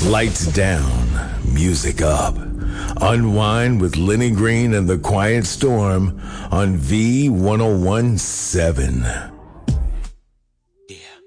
Lights down, music up. Unwind with Lenny Green and the Quiet Storm on V1017. Yeah.